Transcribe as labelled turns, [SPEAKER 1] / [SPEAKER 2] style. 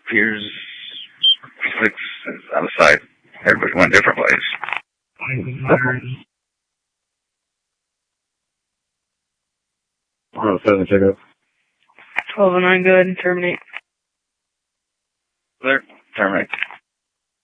[SPEAKER 1] Piers 6 is out of sight. Everybody went different ways.
[SPEAKER 2] 107, check out.
[SPEAKER 3] 1209, good. Terminate.
[SPEAKER 1] Clear. Terminate.